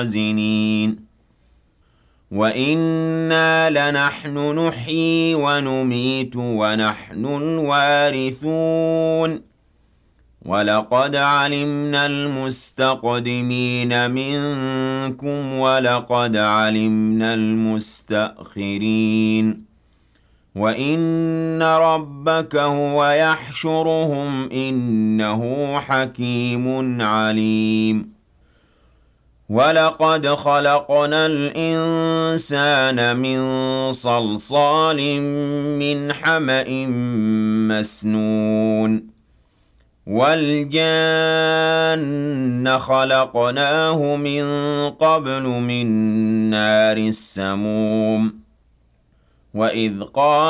الْخَازِنِينَ وَإِنَّا لَنَحْنُ نُحْيِي وَنُمِيتُ وَنَحْنُ الْوَارِثُونَ وَلَقَدْ عَلِمْنَا الْمُسْتَقْدِمِينَ مِنكُمْ وَلَقَدْ عَلِمْنَا الْمُسْتَأْخِرِينَ وَإِنَّ رَبَّكَ هُوَ يَحْشُرُهُمْ إِنَّهُ حَكِيمٌ عَلِيمٌ وَلَقَدْ خَلَقْنَا الْإِنسَانَ مِن صَلْصَالٍ مِّنْ حَمَإٍ مَّسْنُونٍ وَالْجَانَّ خَلَقْنَاهُ مِن قَبْلُ مِن نَّارِ السَّمُومِ وَإِذْ قَالَ